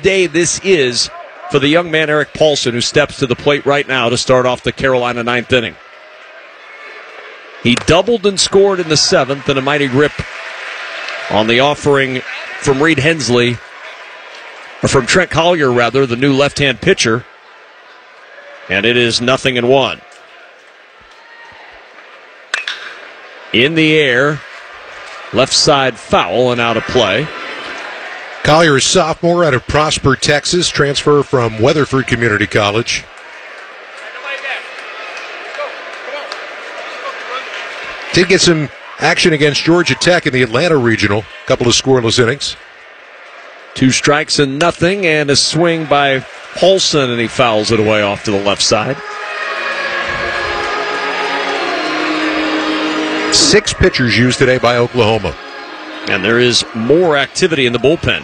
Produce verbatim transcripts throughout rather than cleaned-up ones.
tough day this is for the young man Eric Paulson, who steps to the plate right now to start off the Carolina ninth inning. He doubled and scored in the seventh in a mighty rip on the offering from Reed Hensley, or from Trent Collier, rather, the new left-hand pitcher. And it is nothing and one. In the air, left side foul and out of play. Collier is sophomore out of Prosper, Texas, transfer from Weatherford Community College. Did get some action against Georgia Tech in the Atlanta Regional. A couple of scoreless innings. Two strikes and nothing, and a swing by Paulson, and he fouls it away off to the left side. Six pitchers used today by Oklahoma. And there is more activity in the bullpen.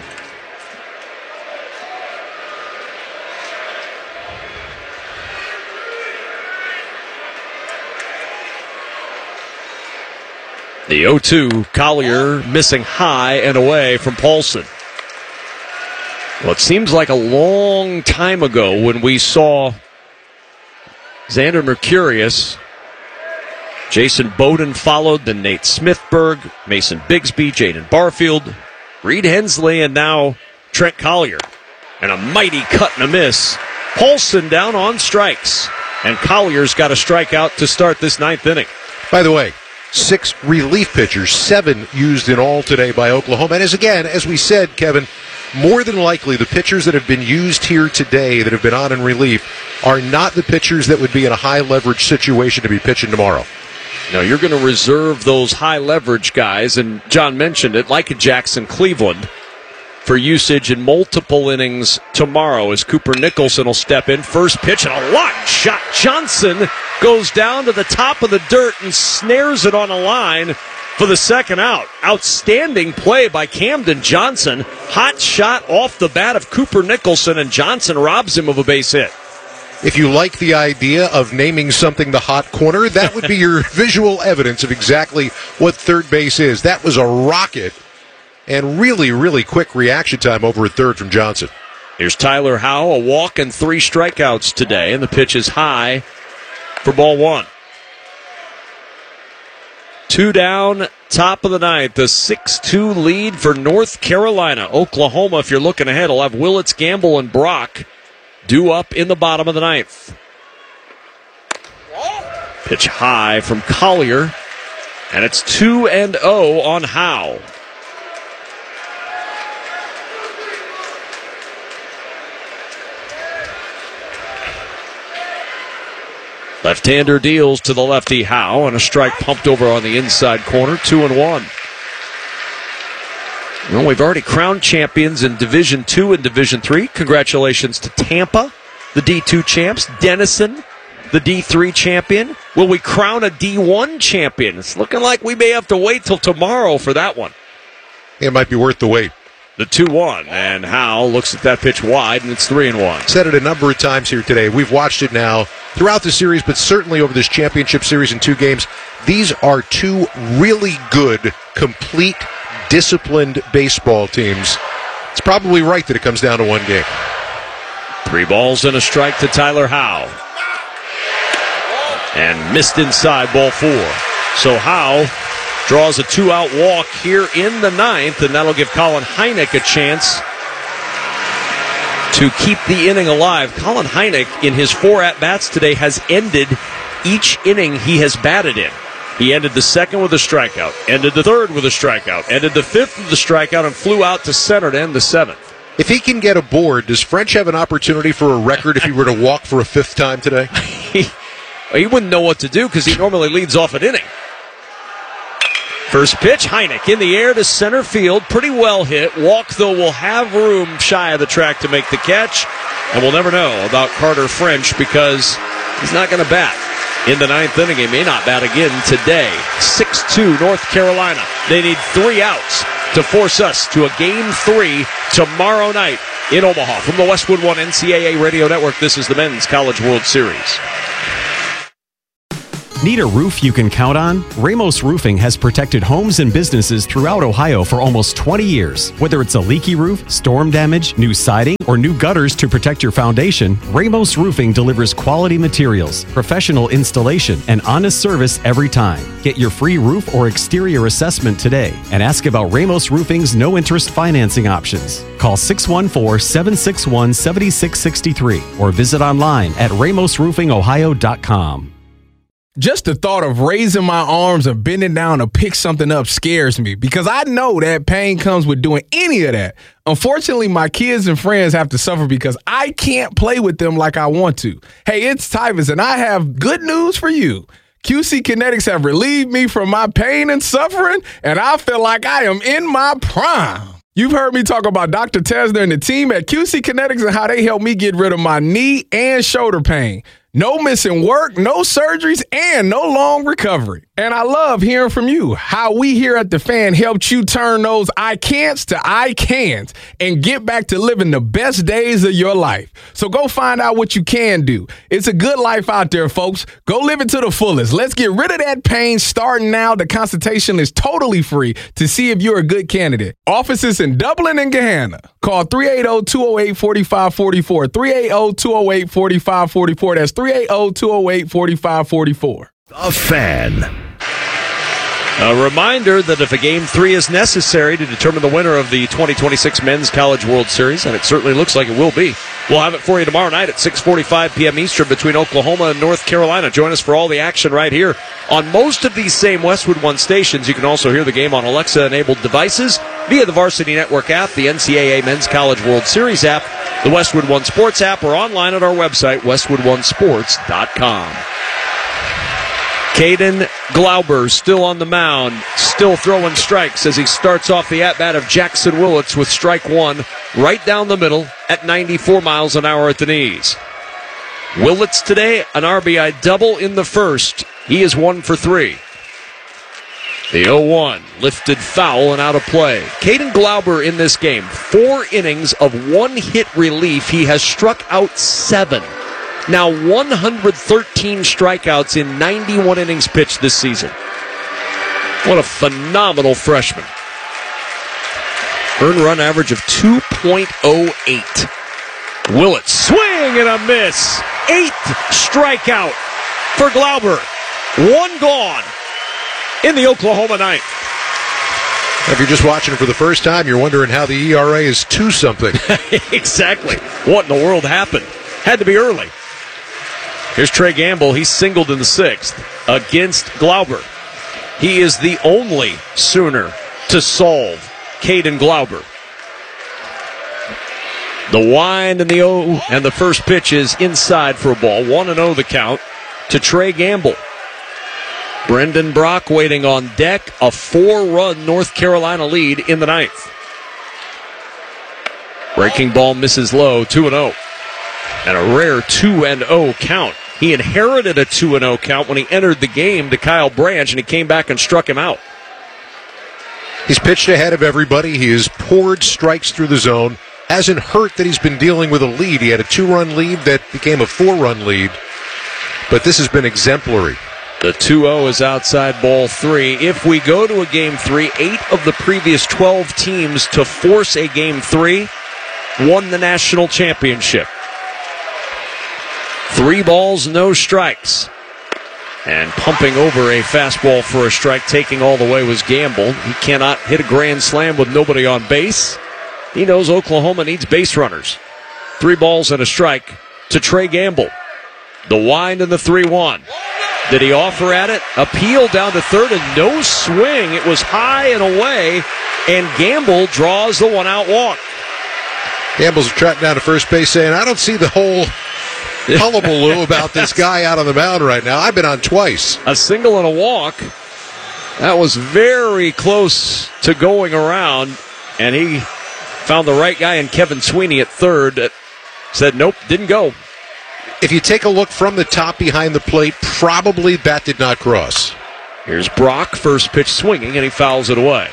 The oh two, Collier missing high and away from Paulson. Well, it seems like a long time ago when we saw Xander Mercurius. Jason Bowden followed, then Nate Smithberg, Mason Bigsby, Jaden Barfield, Reed Hensley, and now Trent Collier. And a mighty cut and a miss. Paulson down on strikes. And Collier's got a strikeout to start this ninth inning. By the way, six relief pitchers, seven used in all today by Oklahoma. And as again, as we said, Kevin, more than likely the pitchers that have been used here today that have been on in relief are not the pitchers that would be in a high leverage situation to be pitching tomorrow. No, you're going to reserve those high leverage guys, and John mentioned it, like a Jackson Cleveland, for usage in multiple innings tomorrow as Cooper Nicholson will step in. First pitch and a lot shot. Johnson goes down to the top of the dirt and snares it on a line for the second out. Outstanding play by Camden Johnson. Hot shot off the bat of Cooper Nicholson, and Johnson robs him of a base hit. If you like the idea of naming something the hot corner, that would be your visual evidence of exactly what third base is. That was a rocket, and really, really quick reaction time over at third from Johnson. Here's Tyler Howe, a walk and three strikeouts today, and the pitch is high for ball one. Two down, top of the ninth, a six two lead for North Carolina. Oklahoma, if you're looking ahead, will have Willits, Gamble, and Brock due up in the bottom of the ninth. Pitch high from Collier, and it's two and oh on Howe. Left-hander deals to the lefty Howe, and a strike pumped over on the inside corner, two and one. Well, we've already crowned champions in Division two and Division three. Congratulations to Tampa, the D two champs. Denison, the D three champion. Will we crown a D one champion? It's looking like we may have to wait till tomorrow for that one. It might be worth the wait. The two one, and Howe looks at that pitch wide, and it's three and one. Said it a number of times here today. We've watched it now throughout the series, but certainly over this championship series in two games. These are two really good, complete, disciplined baseball teams. It's probably right that it comes down to one game. Three balls and a strike to Tyler Howe. And missed inside, ball four. So Howe draws a two-out walk here in the ninth, and that'll give Colin Hynek a chance to keep the inning alive. Colin Hynek, in his four at-bats today, has ended each inning he has batted in. He ended the second with a strikeout, ended the third with a strikeout, ended the fifth with a strikeout, and flew out to center to end the seventh. If he can get aboard, does French have an opportunity for a record if he were to walk for a fifth time today? he, he wouldn't know what to do because he normally leads off an inning. First pitch, Hynek in the air to center field. Pretty well hit. Walk, though, will have room shy of the track to make the catch. And we'll never know about Carter French because he's not going to bat in the ninth inning. He may not bat again today. six two North Carolina. They need three outs to force us to a game three tomorrow night in Omaha. From the Westwood One N C double A Radio Network, this is the Men's College World Series. Need a roof you can count on? Ramos Roofing has protected homes and businesses throughout Ohio for almost twenty years. Whether it's a leaky roof, storm damage, new siding, or new gutters to protect your foundation, Ramos Roofing delivers quality materials, professional installation, and honest service every time. Get your free roof or exterior assessment today and ask about Ramos Roofing's no-interest financing options. Call six one four, seven six one, seven six six three or visit online at ramos roofing ohio dot com. Just the thought of raising my arms or bending down to pick something up scares me because I know that pain comes with doing any of that. Unfortunately, my kids and friends have to suffer because I can't play with them like I want to. Hey, it's Tyvus, and I have good news for you. Q C Kinetics have relieved me from my pain and suffering, and I feel like I am in my prime. You've heard me talk about Doctor Tesner and the team at Q C Kinetics and how they helped me get rid of my knee and shoulder pain. No missing work, no surgeries, and no long recovery. And I love hearing from you how we here at The Fan helped you turn those I can'ts to I cans and get back to living the best days of your life. So go find out what you can do. It's a good life out there, folks. Go live it to the fullest. Let's get rid of that pain starting now. The consultation is totally free to see if you're a good candidate. Offices in Dublin and Gahanna. Call three eight zero, two zero eight, four five four four, three eight zero, two zero eight, four five four four. That's three eight zero, two zero eight, four five four four. The Fan. A reminder that if a Game three is necessary to determine the winner of the twenty twenty-six Men's College World Series, and it certainly looks like it will be, we'll have it for you tomorrow night at six forty-five p.m. Eastern between Oklahoma and North Carolina. Join us for all the action right here on most of these same Westwood One stations. You can also hear the game on Alexa-enabled devices via the Varsity Network app, the N C double A Men's College World Series app, the Westwood One Sports app, or online at our website, westwood one sports dot com. Caden Glauber still on the mound, still throwing strikes as he starts off the at-bat of Jackson Willits with strike one right down the middle at ninety-four miles an hour at the knees. Willits today, an R B I double in the first. He is one for three. The oh one lifted foul and out of play. Caden Glauber in this game, four innings of one-hit relief. He has struck out seven. Now one hundred thirteen strikeouts in ninety-one innings pitched this season. What a phenomenal freshman. Earned run average of two point oh eight. Willits, swing and a miss. Eighth strikeout for Glauber. One gone in the Oklahoma ninth. If you're just watching it for the first time, you're wondering how the E R A is two something. Exactly. What in the world happened? Had to be early. Here's Trey Gamble. He's singled in the sixth against Glauber. He is the only Sooner to solve Caden Glauber. The wind and the O and the first pitch is inside for a ball. one and oh the count to Trey Gamble. Brendan Brock waiting on deck. A four-run North Carolina lead in the ninth. Breaking ball misses low, two and oh. And a rare two and oh count. He inherited a two and oh count when he entered the game to Kyle Branch, and he came back and struck him out. He's pitched ahead of everybody. He has poured strikes through the zone. Hasn't hurt that he's been dealing with a lead. He had a two-run lead that became a four-run lead. But this has been exemplary. The two oh is outside ball three. If we go to a game three, eight of the previous twelve teams to force a game three won the national championship. Three balls, no strikes. And pumping over a fastball for a strike, taking all the way was Gamble. He cannot hit a grand slam with nobody on base. He knows Oklahoma needs base runners. Three balls and a strike to Trey Gamble. The wind and the three one. Did he offer at it? Appeal down to third and no swing. It was high and away, and Gamble draws the one-out walk. Gamble's trotting down to first base saying, I don't see the whole hullabaloo about this guy out on the mound right now. I've been on twice. A single and a walk. That was very close to going around, and he found the right guy in Kevin Sweeney at third. Said, nope, didn't go. If you take a look from the top behind the plate, probably that did not cross. Here's Brock, first pitch swinging, and he fouls it away.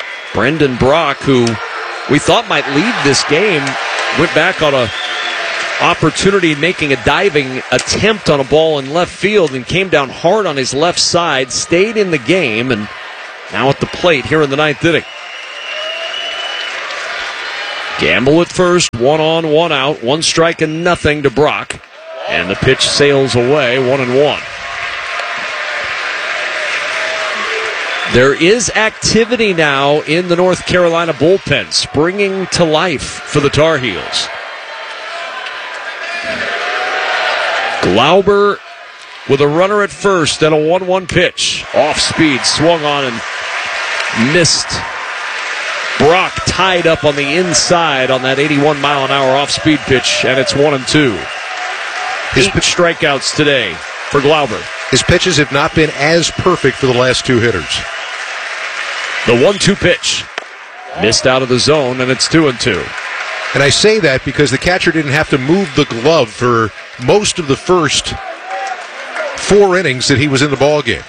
Brendan Brock, who we thought might lead this game, went back on a opportunity making a diving attempt on a ball in left field and came down hard on his left side, stayed in the game, and now at the plate here in the ninth inning. Gamble at first, one on, one out, one strike and nothing to Brock. And the pitch sails away, one and one. There is activity now in the North Carolina bullpen, springing to life for the Tar Heels. Glauber with a runner at first and a one one pitch. Off speed, swung on and missed. Brock tied up on the inside on that eighty-one mile an hour off speed pitch, and it's one and two. His Eight strikeouts today for Glauber. His pitches have not been as perfect for the last two hitters. The one two pitch. Missed out of the zone, and it's two and two. And I say that because the catcher didn't have to move the glove for most of the first four innings that he was in the ball game.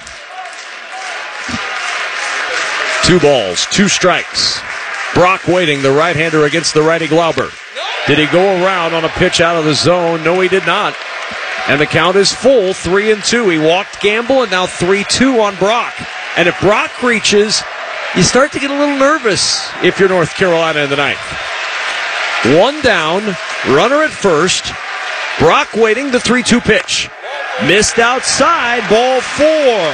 Two balls, two strikes. Brock waiting, the right-hander against the righty Glauber. Did he go around on a pitch out of the zone? No, he did not. And the count is full, three and two. He walked Gamble, and now three two on Brock. And if Brock reaches, you start to get a little nervous if you're North Carolina in the ninth. One down, runner at first. Brock waiting, the three two pitch. Missed outside, ball four.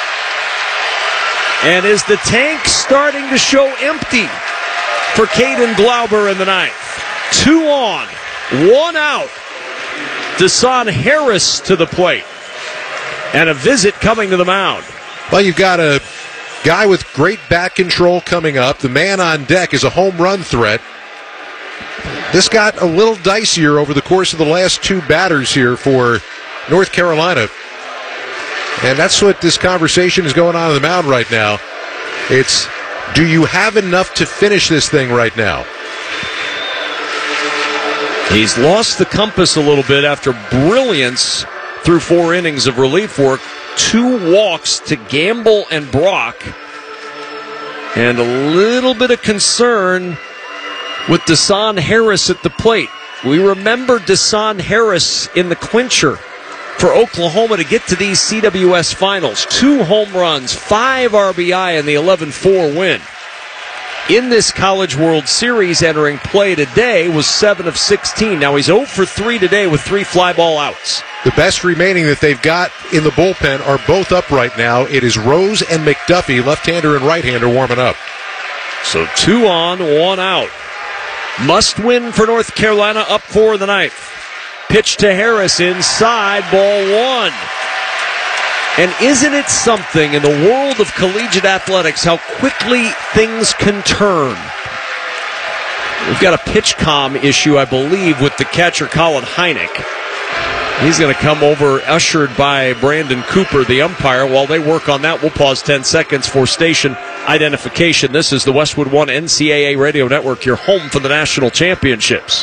And is the tank starting to show empty for Caden Glauber in the ninth? Two on, one out. Desan Harris to the plate. And a visit coming to the mound. Well, you've got a guy with great bat control coming up. The man on deck is a home run threat. This got a little dicier over the course of the last two batters here for North Carolina. And that's what this conversation is going on on the mound right now. It's, do you have enough to finish this thing right now? He's lost the compass a little bit after brilliance through four innings of relief work. Two walks to Gamble and Brock. And a little bit of concern with Desan Harris at the plate. We remember Desan Harris in the clincher for Oklahoma to get to these C W S finals. Two home runs, five R B I in the eleven four win. In this College World Series entering play today was seven of sixteen. Now he's zero for three today with three fly ball outs. The best remaining that they've got in the bullpen are both up right now. It is Rose and McDuffie, left-hander and right-hander, warming up. So two on, one out. Must win for North Carolina, up four in the ninth. Pitch to Harris inside, ball one. And isn't it something in the world of collegiate athletics how quickly things can turn? We've got a pitch comm issue, I believe, with the catcher Colin Hynek. He's going to come over, ushered by Brandon Cooper, the umpire. While they work on that, we'll pause ten seconds for station identification. This is the Westwood One N C double A Radio Network, your home for the national championships.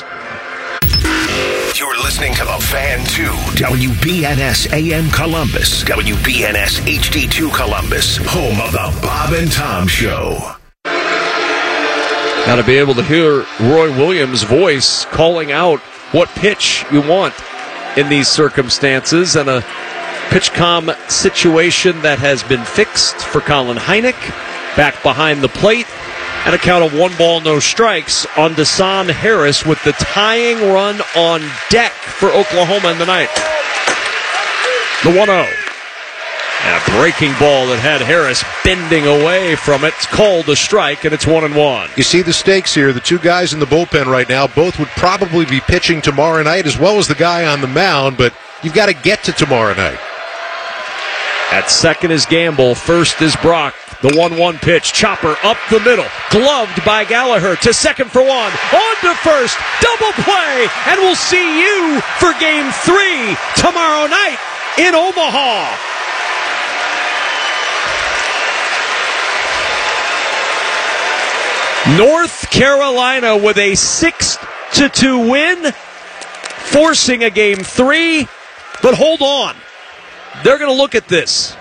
You're listening to The Fan two, W B N S A M Columbus, W B N S H D two Columbus, home of the Bob and Tom Show. Got to be able to hear Roy Williams' voice calling out what pitch you want in these circumstances, and a pitch comm situation that has been fixed for Colin Hynek, back behind the plate. And a count of one ball, no strikes on Desan Harris with the tying run on deck for Oklahoma in the ninth. The one oh. And a breaking ball that had Harris bending away from it. It's called a strike, and it's one and one. You see the stakes here. The two guys in the bullpen right now, both would probably be pitching tomorrow night, as well as the guy on the mound, but you've got to get to tomorrow night. At second is Gamble. First is Brock. The one one pitch. Chopper up the middle. Gloved by Gallagher to second for one. On to first. Double play. And we'll see you for game three tomorrow night in Omaha. North Carolina with a six to two win, forcing a game three. But hold on. They're going to look at this.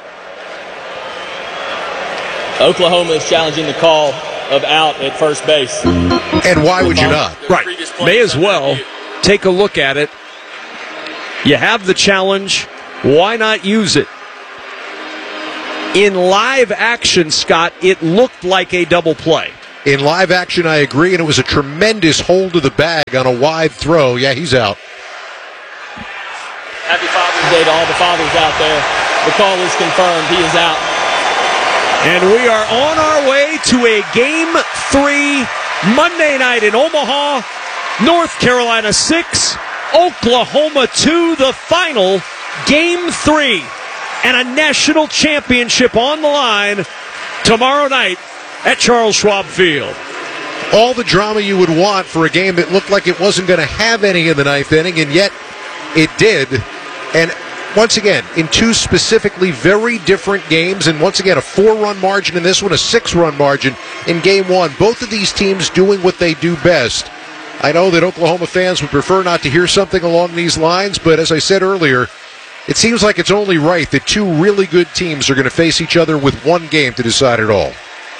Oklahoma is challenging the call of out at first base. And why would you not? Right. May as well. take a look at it. You have the challenge. Why not use it? In live action, Scott, it looked like a double play. In live action, I agree, and it was a tremendous hold of the bag on a wide throw. Yeah, he's out. Happy Father's Day to all the fathers out there. The call is confirmed. He is out. And we are on our way to a Game three Monday night in Omaha. North Carolina six, Oklahoma two, the final Game three. And a national championship on the line tomorrow night at Charles Schwab Field. All the drama you would want for a game that looked like it wasn't going to have any in the ninth inning, and yet it did. And once again, in two specifically very different games, and once again, a four-run margin in this one, a six-run margin in game one. Both of these teams doing what they do best. I know that Oklahoma fans would prefer not to hear something along these lines, but as I said earlier, it seems like it's only right that two really good teams are going to face each other with one game to decide it all.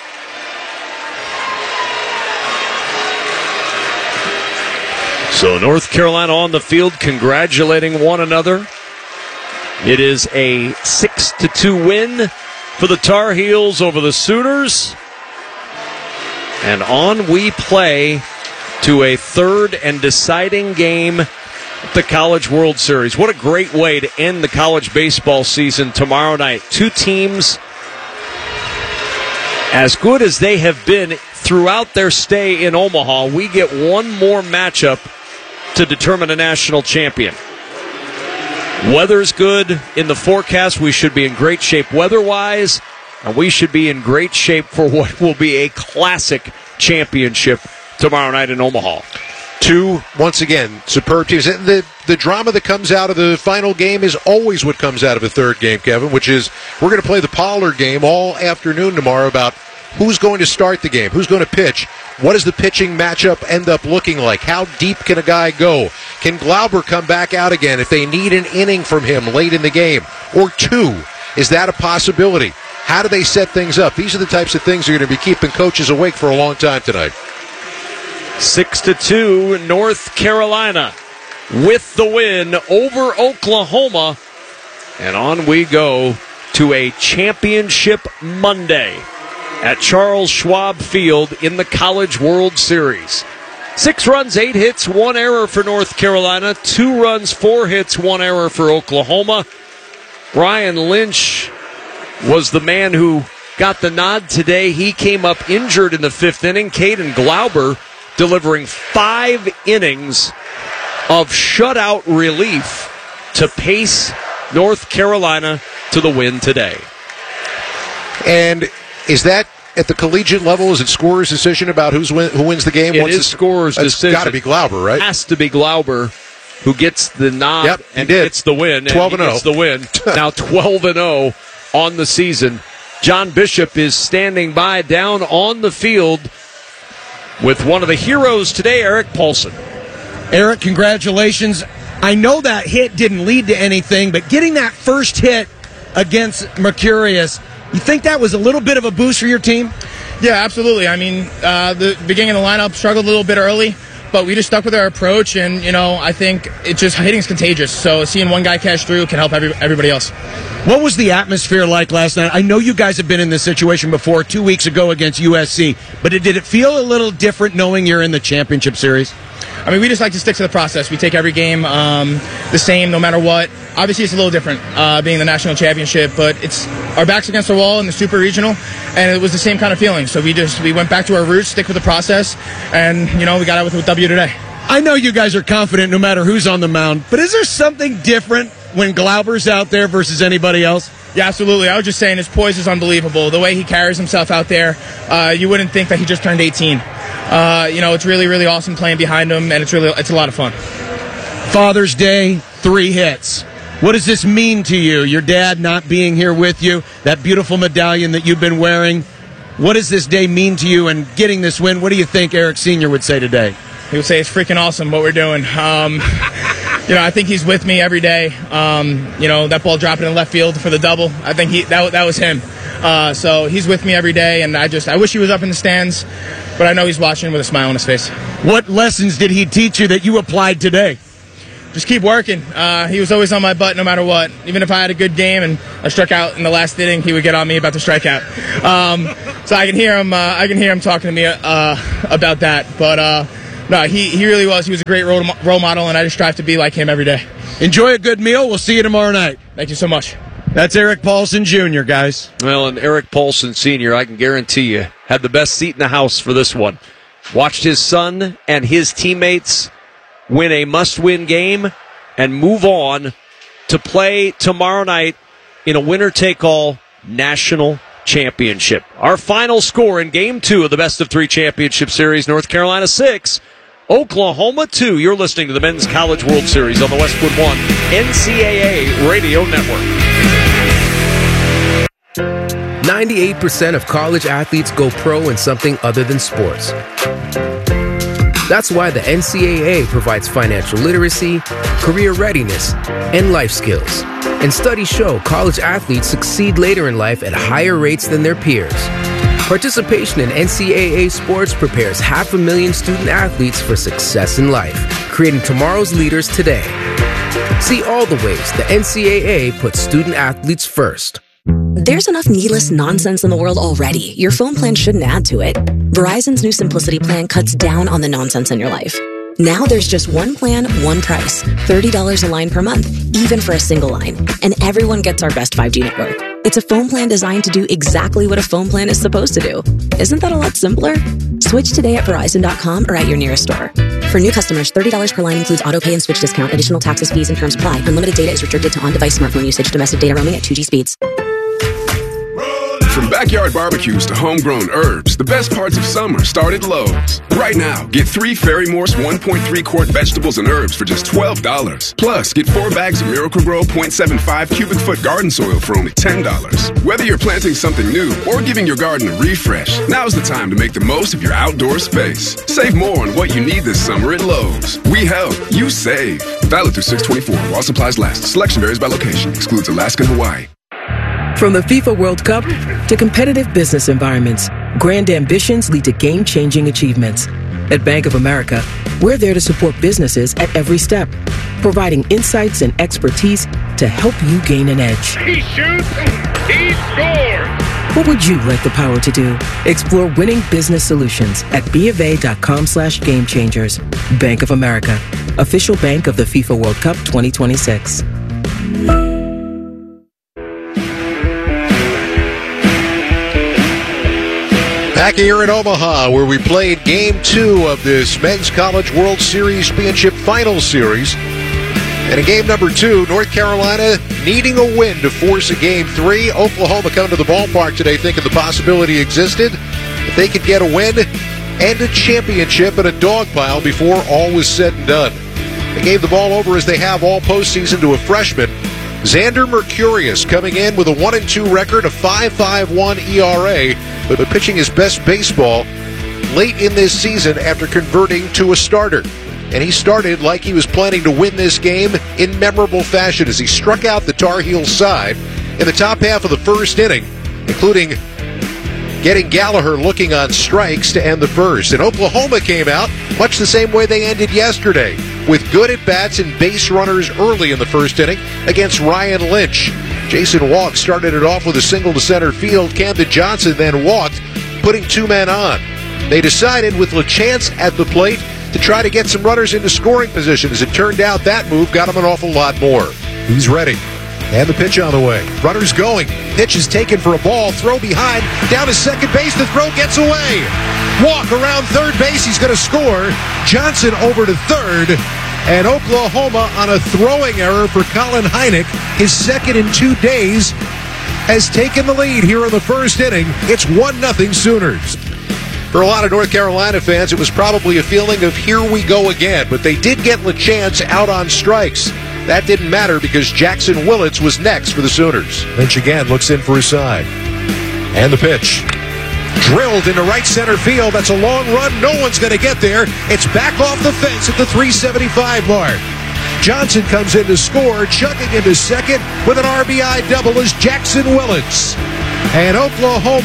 So North Carolina on the field congratulating one another. It is a six to two win for the Tar Heels over the Sooners. And on we play to a third and deciding game, the College World Series. What a great way to end the college baseball season tomorrow night. Two teams as good as they have been throughout their stay in Omaha. We get one more matchup to determine a national champion. Weather's good in the forecast. We should be in great shape weather-wise, and we should be in great shape for what will be a classic championship tomorrow night in Omaha. Two, once again, superb teams. The, the drama that comes out of the final game is always what comes out of a third game, Kevin, which is we're going to play the Pollard game all afternoon tomorrow about who's going to start the game, who's going to pitch, what does the pitching matchup end up looking like, how deep can a guy go, can Glauber come back out again if they need an inning from him late in the game, or two, is that a possibility? How do they set things up? These are the types of things that are going to be keeping coaches awake for a long time tonight. Six to two, North Carolina with the win over Oklahoma. And on we go to a championship Monday at Charles Schwab Field in the College World Series. Six runs, eight hits, one error for North Carolina. Two runs, four hits, one error for Oklahoma. Ryan Lynch was the man who got the nod today. He came up injured in the fifth inning. Caden Glauber delivering five innings of shutout relief to pace North Carolina to the win today. And is that at the collegiate level? Is it scorer's decision about who's win, who wins the game? It Once is the, scorer's decision. It's got to be Glauber, right? It has to be Glauber who gets the nod yep, and did. gets the win. twelve and oh. Gets the win. Now twelve and oh on the season. John Bishop is standing by down on the field with one of the heroes today, Eric Paulson. Eric, congratulations. I know that hit didn't lead to anything, but getting that first hit against Mercurius, you think that was a little bit of a boost for your team? Yeah, absolutely. I mean, uh, the beginning of the lineup struggled a little bit early, but we just stuck with our approach, and, you know, I think it just hitting's contagious. So seeing one guy cash through can help every, everybody else. What was the atmosphere like last night? I know you guys have been in this situation before, two weeks ago against U S C, but did it feel a little different knowing you're in the championship series? I mean, we just like to stick to the process. We take every game um, the same, no matter what. Obviously, it's a little different uh, being the national championship, but it's our backs against the wall in the super regional, and it was the same kind of feeling. So we just we went back to our roots, stick with the process, and you know we got out with a W today. I know you guys are confident no matter who's on the mound, but is there something different when Glauber's out there versus anybody else? Yeah, absolutely. I was just saying his poise is unbelievable. The way he carries himself out there, uh, you wouldn't think that he just turned eighteen. Uh, you know, it's really, really awesome playing behind him, and it's really it's a lot of fun. Father's Day, three hits. What does this mean to you? Your dad not being here with you, that beautiful medallion that you've been wearing. What does this day mean to you and getting this win? What do you think Eric Senior would say today? He would say it's freaking awesome what we're doing. Um, you know, I think he's with me every day. Um, you know, that ball dropping in left field for the double. I think he that that was him. Uh, so he's with me every day, and I just I wish he was up in the stands. but I know he's watching with a smile on his face. What lessons did he teach you that you applied today? Just keep working. Uh, he was always on my butt no matter what. Even if I had a good game and I struck out in the last inning, he would get on me about the strikeout. Um, so I can hear him. Uh, I can hear him talking to me uh, about that. But uh, no, he he really was. He was a great role, role model, and I just strive to be like him every day. Enjoy a good meal. We'll see you tomorrow night. Thank you so much. That's Eric Paulson Junior, guys. Well, and Eric Paulson Senior, I can guarantee you, had the best seat in the house for this one. Watched his son and his teammates win a must-win game and move on to play tomorrow night in a winner-take-all national championship. Our final score in Game two of the Best of Three Championship Series, North Carolina six, Oklahoma two. You're listening to the Men's College World Series on the Westwood One N C double A Radio Network. ninety-eight percent of college athletes go pro in something other than sports. That's why the N C double A provides financial literacy, career readiness, and life skills. And studies show college athletes succeed later in life at higher rates than their peers. Participation in N C double A sports prepares half a million student athletes for success in life, creating tomorrow's leaders today. See all the ways the N C double A puts student athletes first. There's enough needless nonsense in the world already. Your phone plan shouldn't add to it. Verizon's new Simplicity plan cuts down on the nonsense in your life. Now there's just one plan, one price. thirty dollars a line per month, even for a single line. And everyone gets our best five G network. It's a phone plan designed to do exactly what a phone plan is supposed to do. Isn't that a lot simpler? Switch today at Verizon dot com or at your nearest store. For new customers, thirty dollars per line includes auto pay and switch discount. Additional taxes, fees, and terms apply. Unlimited data is restricted to on-device smartphone usage. Domestic data roaming at two G speeds. From backyard barbecues to homegrown herbs, the best parts of summer start at Lowe's. Right now, get three Ferry Morse one point three quart vegetables and herbs for just twelve dollars. Plus, get four bags of Miracle-Gro zero point seven five cubic foot garden soil for only ten dollars. Whether you're planting something new or giving your garden a refresh, now's the time to make the most of your outdoor space. Save more on what you need this summer at Lowe's. We help, you save. Valid through six twenty-four while supplies last. Selection varies by location. Excludes Alaska and Hawaii. From the FIFA World Cup to competitive business environments, grand ambitions lead to game-changing achievements. At Bank of America, we're there to support businesses at every step, providing insights and expertise to help you gain an edge. He shoots, he scores! What would you like the power to do? Explore winning business solutions at bofa.com slash game changers. Bank of America, official bank of the FIFA World Cup twenty twenty-six. Back here in Omaha, where we played Game two of this Men's College World Series Championship Final Series. And in Game number two, North Carolina needing a win to force a Game three. Oklahoma coming to the ballpark today thinking the possibility existed. If they could get a win and a championship and a dog pile before all was said and done. They gave the ball over as they have all postseason to a freshman. Xander Mercurius coming in with a one and two record, a five point five one E R A, but pitching his best baseball late in this season after converting to a starter. And he started like he was planning to win this game in memorable fashion as he struck out the Tar Heels side in the top half of the first inning, including getting Gallagher looking on strikes to end the first. And Oklahoma came out much the same way they ended yesterday, with good at-bats and base runners early in the first inning against Ryan Lynch. Jason Walk started it off with a single to center field. Camden Johnson then walked, putting two men on. They decided with LaChance at the plate to try to get some runners into scoring position. As it turned out, that move got him an awful lot more. He's ready. And the pitch on the way. Runners going. Pitch is taken for a ball. Throw behind. Down to second base. The throw gets away. Walk around third base. He's going to score. Johnson over to third. And Oklahoma on a throwing error for Colin Heineck, his second in two days, has taken the lead here in the first inning. It's one nothing Sooners. For a lot of North Carolina fans, it was probably a feeling of here we go again. But they did get LaChance out on strikes. That didn't matter because Jackson Willits was next for the Sooners. Lynch again looks in for his side. And the pitch. Drilled into right center field. That's a long run. No one's going to get there. It's back off the fence at the three seventy-five mark. Johnson comes in to score, chugging into second with an R B I double as Jackson Willits. And Oklahoma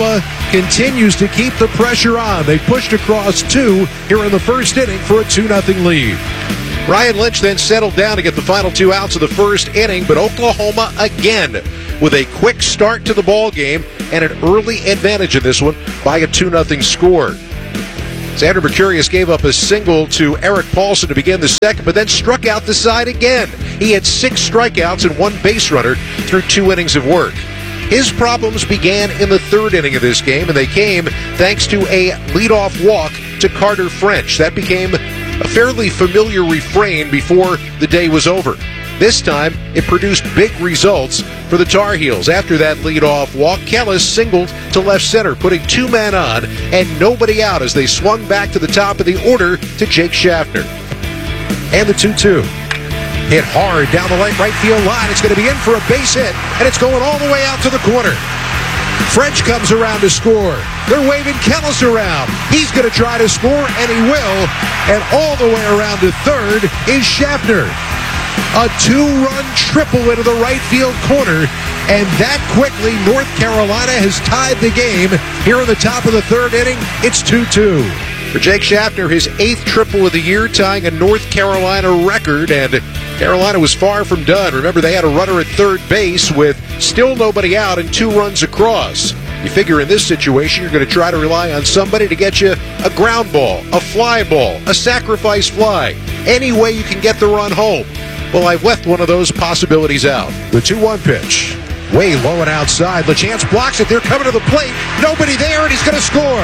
continues to keep the pressure on. They pushed across two here in the first inning for a two nothing lead. Ryan Lynch then settled down to get the final two outs of the first inning, but Oklahoma again with a quick start to the ball game and an early advantage in this one by a two nothing score. Xander Mercurius gave up a single to Eric Paulson to begin the second, but then struck out the side again. He had six strikeouts and one base runner through two innings of work. His problems began in the third inning of this game, and they came thanks to a leadoff walk to Carter French. That became a fairly familiar refrain before the day was over. This time, it produced big results for the Tar Heels. After that leadoff walk, Kellis singled to left center, putting two men on and nobody out as they swung back to the top of the order to Jake Schaffner. And the two two. Hit hard down the right field line. It's going to be in for a base hit, and it's going all the way out to the corner. French comes around to score. They're waving Kellis around. He's going to try to score, and he will. And all the way around to third is Schaffner. A two-run triple into the right field corner, and that quickly North Carolina has tied the game. Here in the top of the third inning, it's two two. For Jake Schaffner, his eighth triple of the year, tying a North Carolina record, and Carolina was far from done. Remember, they had a runner at third base with still nobody out and two runs across. You figure in this situation, you're going to try to rely on somebody to get you a ground ball, a fly ball, a sacrifice fly, any way you can get the run home. Well, I've left one of those possibilities out. The two one pitch. Way low and outside. LeChance blocks it. They're coming to the plate. Nobody there, and he's going to score.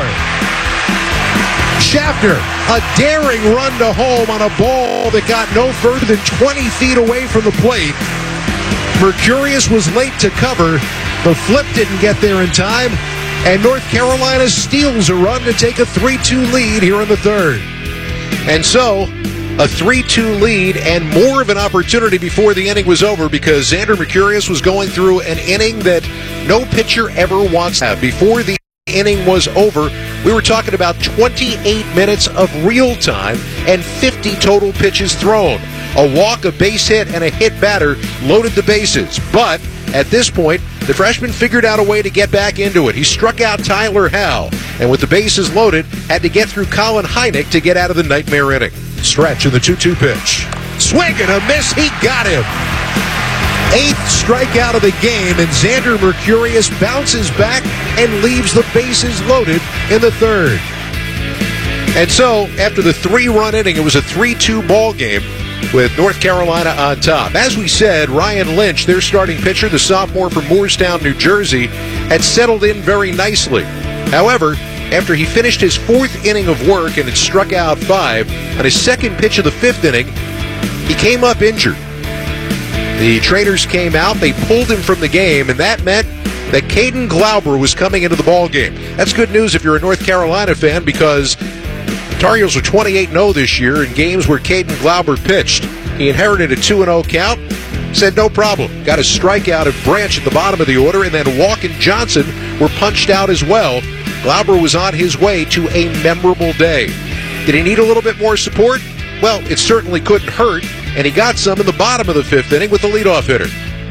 Schaffner, a daring run to home on a ball that got no further than twenty feet away from the plate. Mercurius was late to cover. The flip didn't get there in time, and North Carolina steals a run to take a three two lead here in the third. And so, a three two lead and more of an opportunity before the inning was over because Xander Mercurius was going through an inning that no pitcher ever wants to have. Before the inning was over, we were talking about twenty-eight minutes of real time and fifty total pitches thrown. A walk, a base hit, and a hit batter loaded the bases. But at this point, the freshman figured out a way to get back into it. He struck out Tyler Howe, and with the bases loaded, had to get through Colin Hynek to get out of the nightmare inning. Stretch in the two two pitch. Swing and a miss. He got him. Eighth strikeout of the game, and Xander Mercurius bounces back and leaves the bases loaded in the third. And so, after the three-run inning, it was a three two ball game with North Carolina on top. As we said, Ryan Lynch, their starting pitcher, the sophomore from Moorestown, New Jersey, had settled in very nicely. However, after he finished his fourth inning of work and had struck out five, on his second pitch of the fifth inning, he came up injured. The Traders came out, they pulled him from the game, and that meant that Caden Glauber was coming into the ballgame. That's good news if you're a North Carolina fan because Tar Heels are twenty-eight and oh this year in games where Caden Glauber pitched. He inherited a two and oh count, said no problem. Got a strikeout of Branch at the bottom of the order, and then Walk and Johnson were punched out as well. Glauber was on his way to a memorable day. Did he need a little bit more support? Well, it certainly couldn't hurt, and he got some in the bottom of the fifth inning with the leadoff hitter.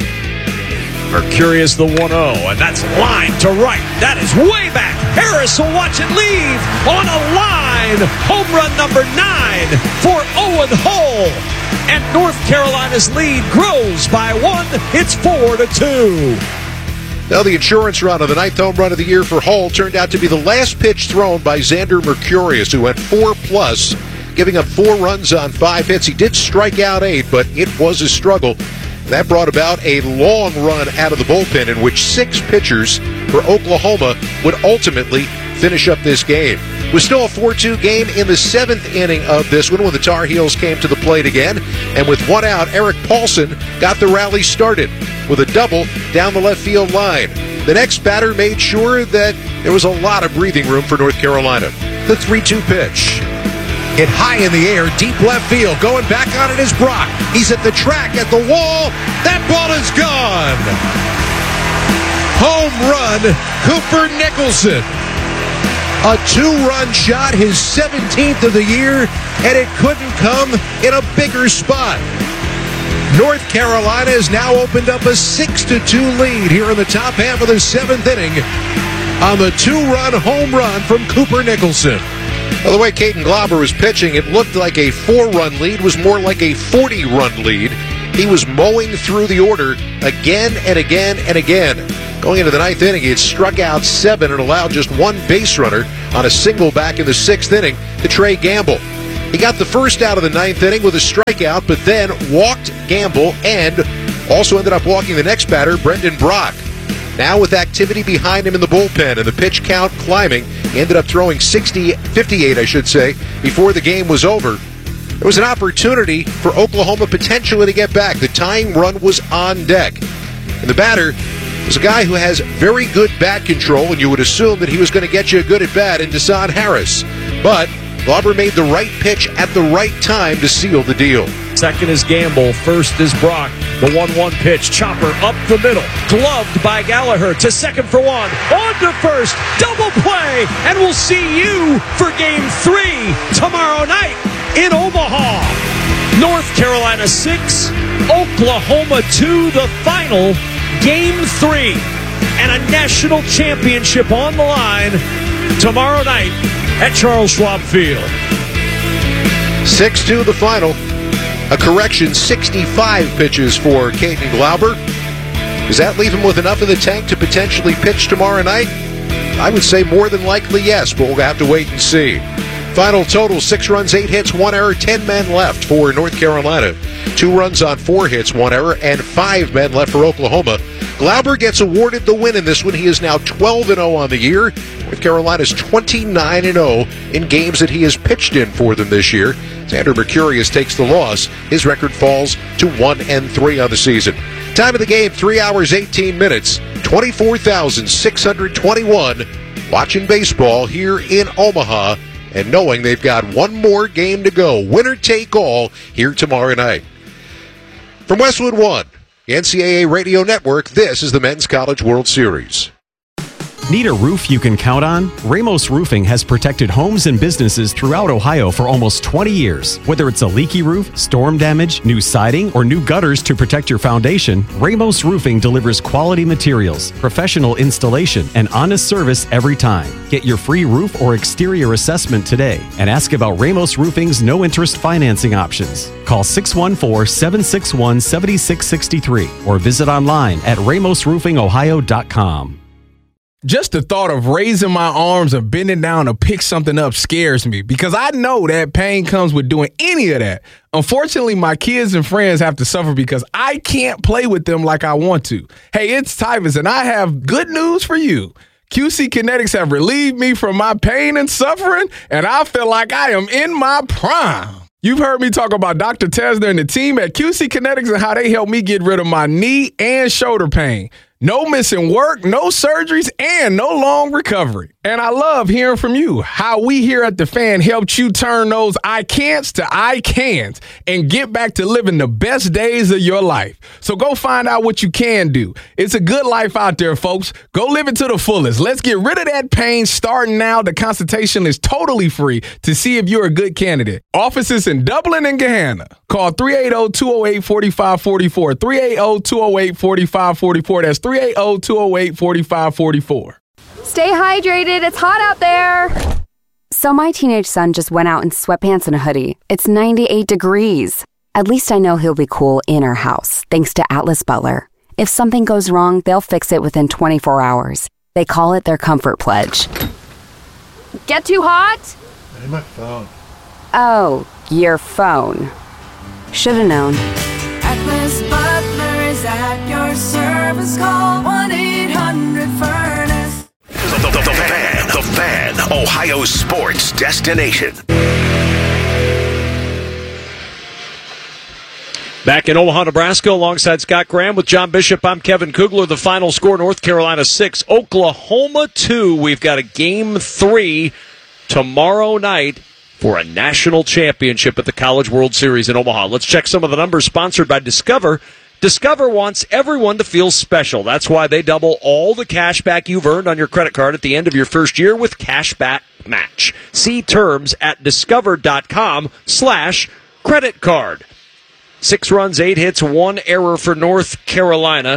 Mercurius the one oh, and that's line to right. That is way back. Harris will watch it leave on a line. Home run number nine for Owen Hull. And North Carolina's lead grows by one. It's four to two. Now the insurance run of the ninth home run of the year for Hull turned out to be the last pitch thrown by Xander Mercurius, who went four plus, giving up four runs on five hits. He did strike out eight, but it was a struggle. That brought about a long run out of the bullpen in which six pitchers for Oklahoma would ultimately finish up this game. It was still a four two game in the seventh inning of this one when the Tar Heels came to the plate again. And with one out, Eric Paulson got the rally started with a double down the left field line. The next batter made sure that there was a lot of breathing room for North Carolina. The three two pitch. Hit high in the air, deep left field. Going back on it is Brock. He's at the track, at the wall. That ball is gone. Home run, Cooper Nicholson. A two-run shot, his seventeenth of the year, and it couldn't come in a bigger spot. North Carolina has now opened up a six to two lead here in the top half of the seventh inning. on the two-run home run from Cooper Nicholson. Well, the way Caden Glauber was pitching, it looked like a four-run lead was more like a forty-run lead. He was mowing through the order again and again and again. Going into the ninth inning, he had struck out seven and allowed just one base runner on a single back in the sixth inning to Trey Gamble. He got the first out of the ninth inning with a strikeout, but then walked Gamble and also ended up walking the next batter, Brendan Brock. Now with activity behind him in the bullpen and the pitch count climbing, he ended up throwing sixty, fifty-eight, I should say, before the game was over. There was an opportunity for Oklahoma potentially to get back. The tying run was on deck. And the batter was a guy who has very good bat control, and you would assume that he was going to get you a good at-bat in Deshaun Harris. But Glauber made the right pitch at the right time to seal the deal. Second is Gamble. First is Brock. The one one pitch. Chopper up the middle. Gloved by Gallagher to second for one. On to first. Double play. And we'll see you for game three tomorrow night in Omaha. North Carolina six. Oklahoma two. The final. Game three. And a national championship on the line tomorrow night at Charles Schwab Field. six two the final. A correction, sixty-five pitches for Caden Glauber. Does that leave him with enough in the tank to potentially pitch tomorrow night? I would say more than likely yes, but we'll have to wait and see. Final total, six runs, eight hits, one error, ten men left for North Carolina. Two runs on four hits, one error, and five men left for Oklahoma. Glauber gets awarded the win in this one. He is now twelve and oh on the year. North Carolina's twenty-nine and oh in games that he has pitched in for them this year. Xander Mercurius takes the loss. His record falls to one and three on the season. Time of the game, three hours, eighteen minutes. twenty-four thousand six hundred twenty-one watching baseball here in Omaha and knowing they've got one more game to go. Winner take all here tomorrow night. From Westwood One, the N C double A Radio Network, this is the Men's College World Series. Need a roof you can count on? Ramos Roofing has protected homes and businesses throughout Ohio for almost twenty years. Whether it's a leaky roof, storm damage, new siding, or new gutters to protect your foundation, Ramos Roofing delivers quality materials, professional installation, and honest service every time. Get your free roof or exterior assessment today and ask about Ramos Roofing's no-interest financing options. Call six one four, seven six one, seven six six three or visit online at ramos roofing ohio dot com. Just the thought of raising my arms or bending down to pick something up scares me because I know that pain comes with doing any of that. Unfortunately, my kids and friends have to suffer because I can't play with them like I want to. Hey, it's Tyvus, and I have good news for you. Q C Kinetics have relieved me from my pain and suffering, and I feel like I am in my prime. You've heard me talk about Doctor Tesner and the team at Q C Kinetics and how they helped me get rid of my knee and shoulder pain. No missing work, no surgeries, and no long recovery. And I love hearing from you, how we here at The Fan helped you turn those I can'ts to I can'ts and get back to living the best days of your life. So go find out what you can do. It's a good life out there, folks. Go live it to the fullest. Let's get rid of that pain starting now. The consultation is totally free to see if you're a good candidate. Offices in Dublin and Gahanna. Call three eight zero, two zero eight, four five four four, three eight zero, two zero eight, four five four four. That's three eight zero, two zero eight, four five four four. Stay hydrated. It's hot out there. So my teenage son just went out in sweatpants and a hoodie. It's ninety-eight degrees. At least I know he'll be cool in our house, thanks to Atlas Butler. If something goes wrong, they'll fix it within twenty-four hours. They call it their comfort pledge. Get too hot? Hey, my phone. Oh, your phone. Should've known. Atlas Butler is at your service. Call one eight hundred furnace. The, the, the Fan, the Fan, Ohio's sports destination. Back in Omaha, Nebraska, alongside Scott Graham with John Bishop, I'm Kevin Kugler. The final score, North Carolina six, Oklahoma two. We've got a game three tomorrow night for a national championship at the College World Series in Omaha. Let's check some of the numbers, sponsored by Discover. Discover wants everyone to feel special. That's why they double all the cash back you've earned on your credit card at the end of your first year with Cashback Match. See terms at discover.com slash credit card. Six runs, eight hits, one error for North Carolina.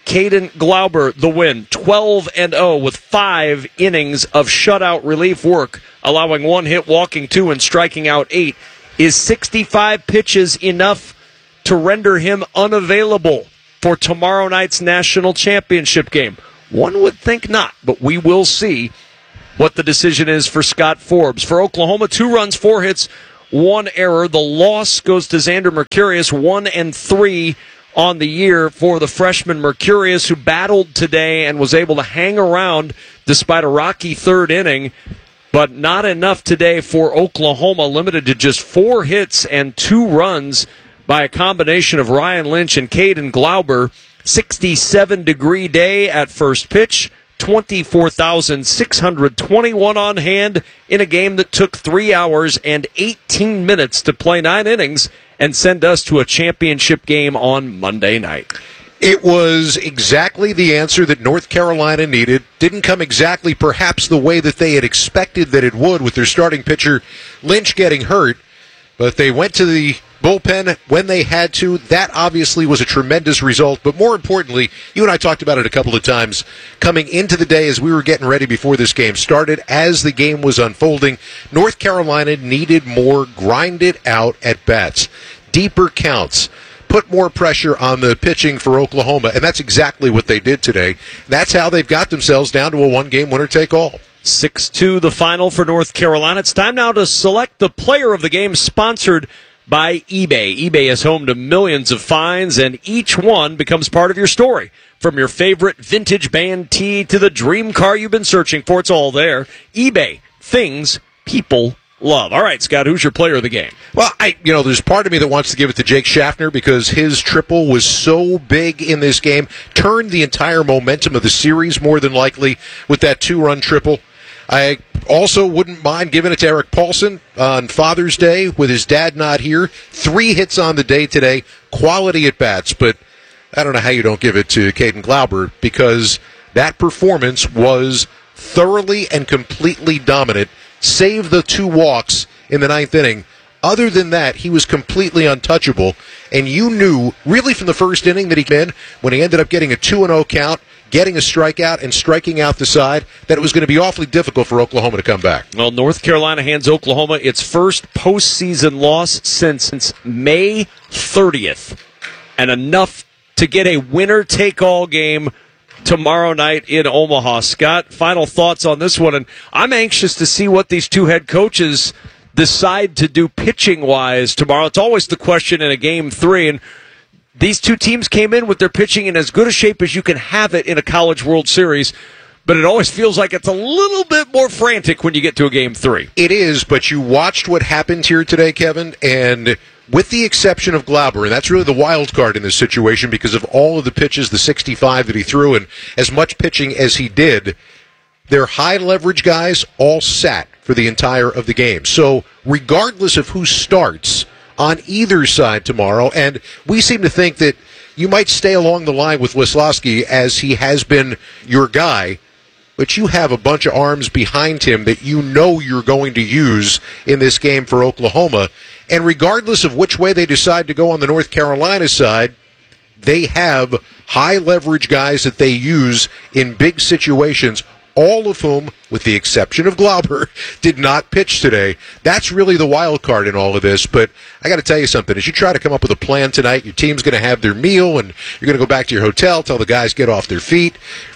Caden Glauber the win, twelve and oh with five innings of shutout relief work, allowing one hit, walking two, and striking out eight. Is sixty-five pitches enough to render him unavailable for tomorrow night's national championship game? One would think not, but we will see what the decision is for Scott Forbes. For Oklahoma, two runs, four hits, one error. The loss goes to Xander Mercurius, one and three on the year for the freshman Mercurius, who battled today and was able to hang around despite a rocky third inning, but not enough today for Oklahoma, limited to just four hits and two runs by a combination of Ryan Lynch and Caden Glauber. sixty-seven degree day at first pitch, twenty-four thousand six hundred twenty-one on hand in a game that took three hours and eighteen minutes to play nine innings and send us to a championship game on Monday night. It was exactly the answer that North Carolina needed. Didn't come exactly perhaps the way that they had expected that it would with their starting pitcher Lynch getting hurt, but they went to the bullpen when they had to. That obviously was a tremendous result, but more importantly, you and I talked about it a couple of times, coming into the day as we were getting ready before this game started, as the game was unfolding, North Carolina needed more grinded out at bats, deeper counts, put more pressure on the pitching for Oklahoma, and that's exactly what they did today. That's how they've got themselves down to a one-game winner-take-all. six two the final for North Carolina. It's time now to select the player of the game, sponsored by eBay. eBay is home to millions of finds, and each one becomes part of your story. From your favorite vintage band tee to the dream car you've been searching for, it's all there. eBay, things people love. All right, Scott, who's your player of the game? Well, I, you know, there's part of me that wants to give it to Jake Schaffner because his triple was so big in this game, turned the entire momentum of the series more than likely with that two-run triple. I also wouldn't mind giving it to Eric Paulson on Father's Day with his dad not here. Three hits on the day today, quality at bats, but I don't know how you don't give it to Caden Glauber because that performance was thoroughly and completely dominant, save the two walks in the ninth inning. Other than that, he was completely untouchable, and you knew really from the first inning that he came in, when he ended up getting a two and oh count, getting a strikeout and striking out the side, that it was going to be awfully difficult for Oklahoma to come back. Well, North Carolina hands Oklahoma its first postseason loss since, since May thirtieth, and enough to get a winner-take-all game tomorrow night in Omaha. Scott, final thoughts on this one, and I'm anxious to see what these two head coaches decide to do pitching-wise tomorrow. It's always the question in a game three, and these two teams came in with their pitching in as good a shape as you can have it in a College World Series, but it always feels like it's a little bit more frantic when you get to a game three. It is, but you watched what happened here today, Kevin, and with the exception of Glauber, and that's really the wild card in this situation because of all of the pitches, the sixty-five that he threw, and as much pitching as he did, their high-leverage guys all sat for the entire of the game. So regardless of who starts on either side tomorrow, and we seem to think that you might stay along the line with Wisłowski as he has been your guy, but you have a bunch of arms behind him that you know you're going to use in this game for Oklahoma. And regardless of which way they decide to go on the North Carolina side, they have high-leverage guys that they use in big situations, all of whom, with the exception of Glauber, did not pitch today. That's really the wild card in all of this. But I got to tell you something. As you try to come up with a plan tonight, your team's going to have their meal, and you're going to go back to your hotel, tell the guys get off their feet,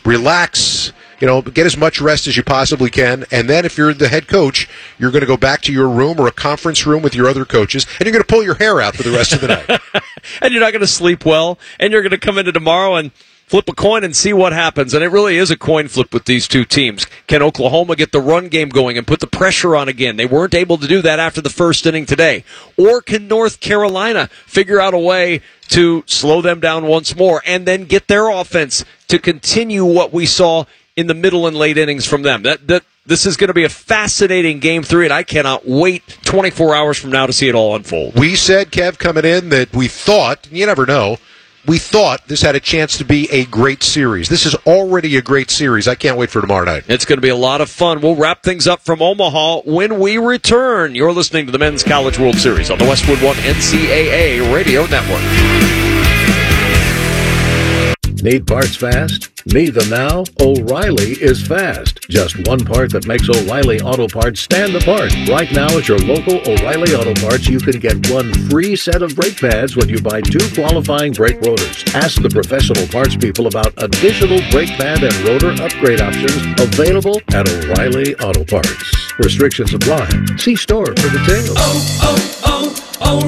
relax, you know, get as much rest as you possibly can. And then if you're the head coach, you're going to go back to your room or a conference room with your other coaches, and you're going to pull your hair out for the rest of the night. And you're not going to sleep well, and you're going to come into tomorrow and flip a coin and see what happens. And it really is a coin flip with these two teams. Can Oklahoma get the run game going and put the pressure on again? They weren't able to do that after the first inning today. Or can North Carolina figure out a way to slow them down once more and then get their offense to continue what we saw in the middle and late innings from them? That that This is going to be a fascinating game three, and I cannot wait twenty-four hours from now to see it all unfold. We said, Kev, coming in, that we thought, you never know, we thought this had a chance to be a great series. This is already a great series. I can't wait for tomorrow night. It's going to be a lot of fun. We'll wrap things up from Omaha when we return. You're listening to the Men's College World Series on the Westwood One N C double A Radio Network. Need parts fast? Need them now? O'Reilly is fast. Just one part that makes O'Reilly Auto Parts stand apart. Right now at your local O'Reilly Auto Parts, you can get one free set of brake pads when you buy two qualifying brake rotors. Ask the professional parts people about additional brake pad and rotor upgrade options available at O'Reilly Auto Parts. Restrictions apply. See store for details. Oh, oh,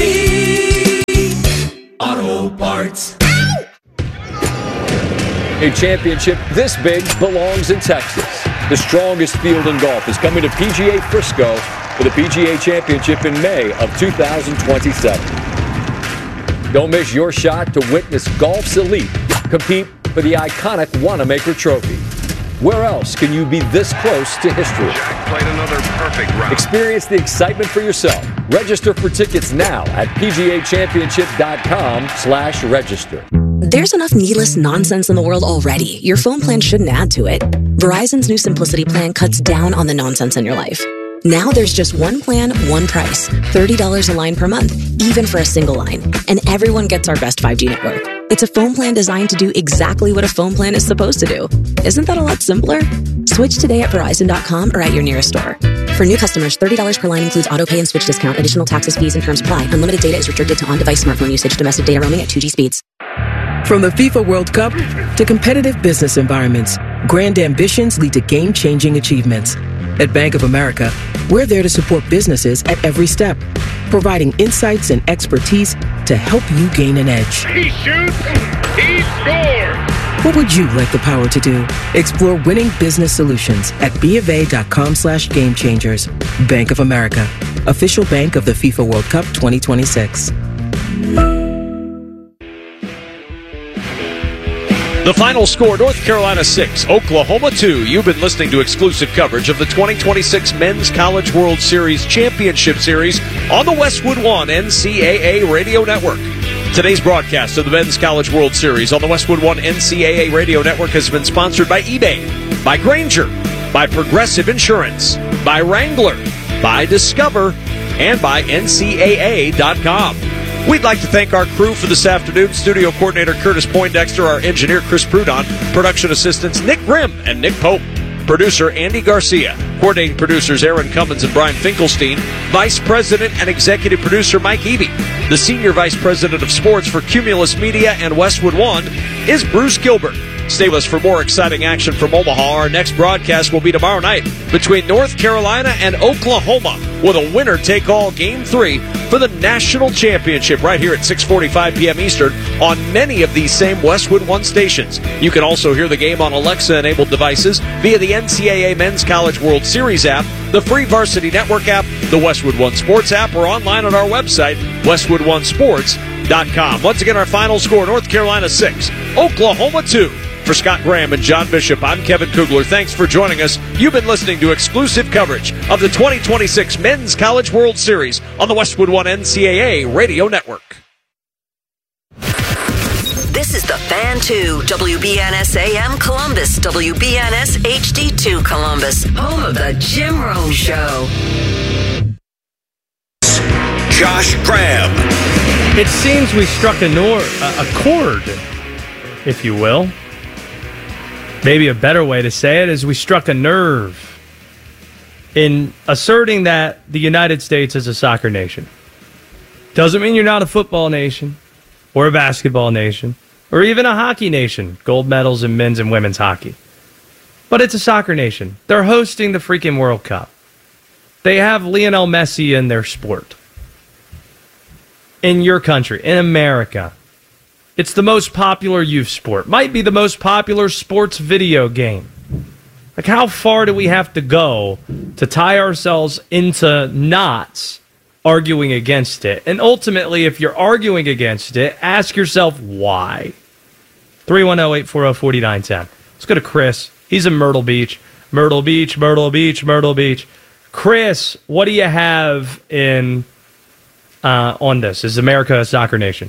oh, O'Reilly Auto Parts. A championship this big belongs in Texas. The strongest field in golf is coming to P G A Frisco for the P G A Championship in May of two thousand twenty-seven. Don't miss your shot to witness golf's elite compete for the iconic Wanamaker Trophy. Where else can you be this close to history? Jack played another perfect round. Experience the excitement for yourself. Register for tickets now at pgachampionship.com slash register. There's enough needless nonsense in the world already. Your phone plan shouldn't add to it. Verizon's new Simplicity plan cuts down on the nonsense in your life. Now there's just one plan, one price. thirty dollars a line per month, even for a single line. And everyone gets our best five G network. It's a phone plan designed to do exactly what a phone plan is supposed to do. Isn't that a lot simpler? Switch today at Verizon dot com or at your nearest store. For new customers, thirty dollars per line includes auto pay and switch discount. Additional taxes, fees, and terms apply. Unlimited data is restricted to on-device smartphone usage. Domestic data roaming at two G speeds. From the FIFA World Cup to competitive business environments, grand ambitions lead to game-changing achievements. At Bank of America, we're there to support businesses at every step, providing insights and expertise to help you gain an edge. He shoots, he scores! What would you like the power to do? Explore winning business solutions at bofa.com slash game changers. Bank of America, official bank of the FIFA World Cup twenty twenty-six. The final score, North Carolina six, Oklahoma two. You've been listening to exclusive coverage of the twenty twenty-six Men's College World Series Championship Series on the Westwood One N C double A Radio Network. Today's broadcast of the Men's College World Series on the Westwood One N C double A Radio Network has been sponsored by eBay, by Grainger, by Progressive Insurance, by Wrangler, by Discover, and by N C double A dot com. We'd like to thank our crew for this afternoon. Studio coordinator Curtis Poindexter, our engineer Chris Prudon, production assistants Nick Grimm and Nick Pope, producer Andy Garcia, coordinating producers Aaron Cummins and Brian Finkelstein, vice president and executive producer Mike Eby. The senior vice president of sports for Cumulus Media and Westwood One is Bruce Gilbert. Stay with us for more exciting action from Omaha. Our next broadcast will be tomorrow night between North Carolina and Oklahoma with a winner-take-all Game three for the national championship right here at six forty-five p.m. Eastern on many of these same Westwood One stations. You can also hear the game on Alexa-enabled devices via the N C double A Men's College World Series app, the free Varsity Network app, the Westwood One Sports app, or online at our website, westwood one sports dot com. Once again, our final score, North Carolina six, Oklahoma two. For Scott Graham and John Bishop, I'm Kevin Kugler. Thanks for joining us. You've been listening to exclusive coverage of the twenty twenty-six Men's College World Series on the Westwood One N C double A Radio Network. This is the Fan two, W B N S A M Columbus, W B N S H D two Columbus, home of the Jim Rome Show. Josh Graham. It seems we struck a, nor- a chord, if you will. Maybe a better way to say it is we struck a nerve in asserting that the United States is a soccer nation. Doesn't mean you're not a football nation or a basketball nation or even a hockey nation. Gold medals in men's and women's hockey. But it's a soccer nation. They're hosting the freaking World Cup. They have Lionel Messi in their sport. In your country, in America. It's the most popular youth sport. Might be the most popular sports video game. Like, how far do we have to go to tie ourselves into knots arguing against it? And ultimately, if you're arguing against it, ask yourself why. three one zero, eight four zero, four nine one zero. Let's go to Chris. He's in Myrtle Beach. Myrtle Beach, Myrtle Beach, Myrtle Beach. Chris, what do you have in uh, on this? Is America a soccer nation?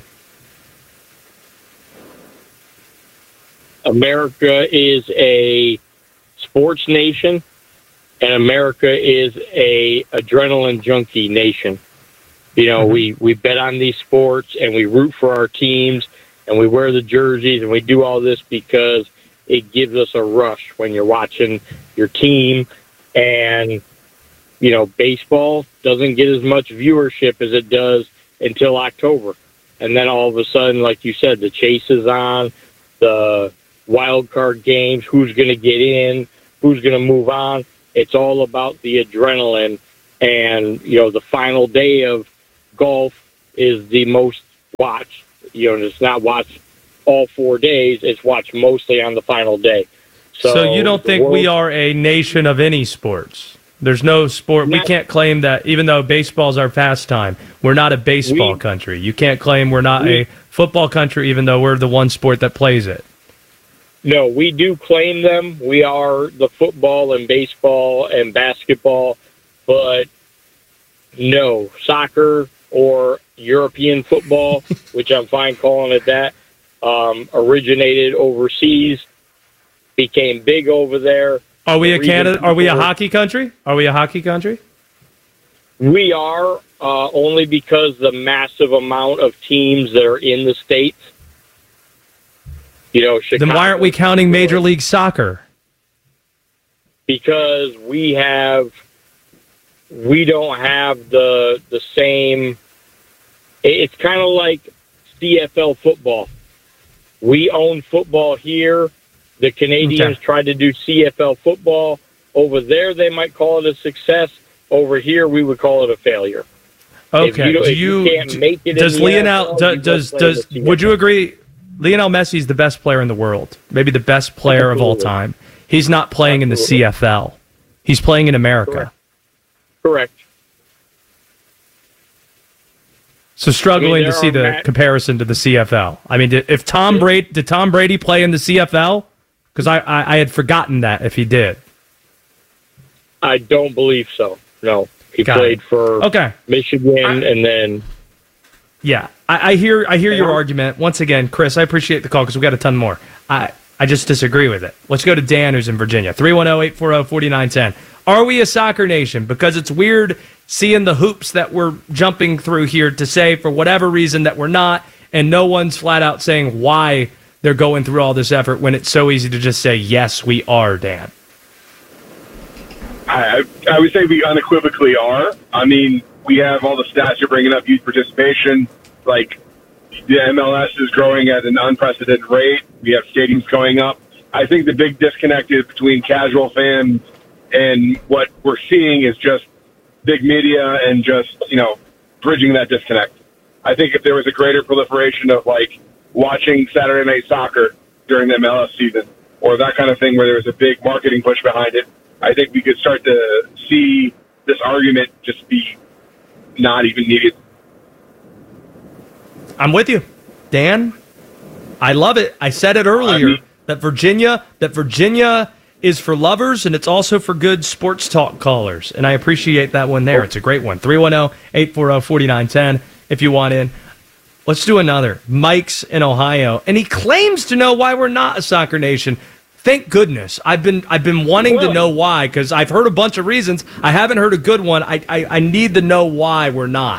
America is a sports nation, and America is a adrenaline junkie nation. You know, mm-hmm. we, we bet on these sports, and we root for our teams, and we wear the jerseys, and we do all this because it gives us a rush when you're watching your team. And, you know, baseball doesn't get as much viewership as it does until October. And then all of a sudden, like you said, the chase is on, the wild card games, who's going to get in, who's going to move on. It's all about the adrenaline. And, you know, the final day of golf is the most watched. You know, it's not watched all four days. It's watched mostly on the final day. So, so you don't think world, we are a nation of any sports? There's no sport. Not, we can't claim that, even though baseball's our pastime, we're not a baseball we, country. You can't claim we're not we, a football country, even though we're the one sport that plays it. No, we do claim them. We are the football and baseball and basketball, but no, soccer or European football, which I'm fine calling it that, um, originated overseas, became big over there. Are we the a Canada? Are we a hockey country? Are we a hockey country? We are, uh, only because the massive amount of teams that are in the States. You know, Chicago, then why aren't we counting Major League Soccer? Because we have, we don't have the the same. It's kind of like C F L football. We own football here. The Canadians okay. tried to do C F L football. Over there, they might call it a success. Over here, we would call it a failure. Okay. If you, do if you, you can't make it does in the Lionel, N F L, does, does, does would you agree, Lionel Messi is the best player in the world, maybe the best player Absolutely. of all time. He's not playing Absolutely. in the C F L. He's playing in America. Correct. Correct. So struggling I mean, to see the Matt- comparison to the C F L. I mean, did, if Tom Brady did Tom Brady play in the C F L? Because I, I I had forgotten that if he did. I don't believe so. No, he Got played it. for okay. Michigan, I, and then yeah, I, I hear I hear your argument once again, Chris. I appreciate the call because we got a ton more. I I just disagree with it. Let's go to Dan, who's in Virginia. three one zero, eight four zero, four nine one zero. Are we a soccer nation? Because it's weird seeing the hoops that we're jumping through here to say for whatever reason that we're not, and no one's flat out saying why they're going through all this effort when it's so easy to just say, yes, we are, Dan. I, I would say we unequivocally are. I mean, we have all the stats you're bringing up, youth participation. Like, the M L S is growing at an unprecedented rate. We have stadiums going up. I think the big disconnect is between casual fans and what we're seeing is just big media and just, you know, bridging that disconnect. I think if there was a greater proliferation of, like, watching Saturday Night Soccer during the M L S season or that kind of thing where there was a big marketing push behind it, I think we could start to see this argument just be not even needed. I'm with you, Dan. I love it. I said it earlier I mean, that Virginia, that Virginia is for lovers and it's also for good sports talk callers, and I appreciate that one there. It's a great one. three one zero, eight four zero, four nine one zero if you want in. Let's do another. Mike's in Ohio, and he claims to know why we're not a soccer nation. Thank goodness. I've been I've been wanting really? to know why, because I've heard a bunch of reasons. I haven't heard a good one. I, I I need to know why we're not.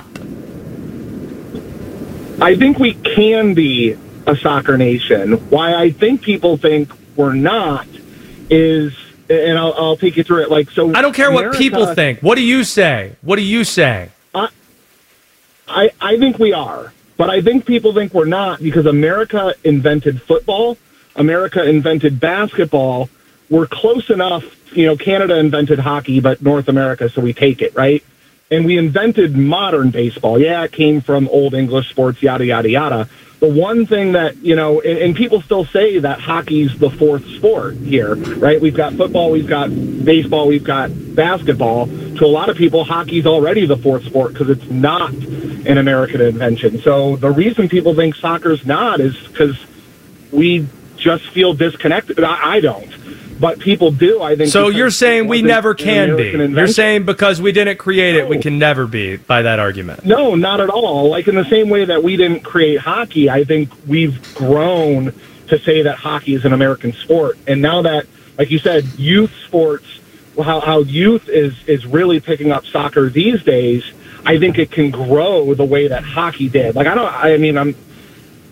I think we can be a soccer nation. Why I think people think we're not is, and I'll, I'll take you through it. Like so, I don't care America, what people think. What do you say? What do you say? I, I I think we are, but I think people think we're not because America invented football. America invented basketball. We're close enough. You know, Canada invented hockey, but North America, so we take it, right? And we invented modern baseball. Yeah, it came from old English sports, yada, yada, yada. The one thing that, you know, and, and people still say that hockey's the fourth sport here, right? We've got football, we've got baseball, we've got basketball. To a lot of people, hockey's already the fourth sport because it's not an American invention. So the reason people think soccer's not is because we just feel disconnected. I, I don't. But people do, I think. So you're saying we never can be. You're saying because we didn't create it, we can never be, by that argument. No, not at all. Like in the same way that we didn't create hockey, I think we've grown to say that hockey is an American sport. And now that, like you said, youth sports, how, how youth is, is really picking up soccer these days, I think it can grow the way that hockey did. Like, I don't, I mean, I'm,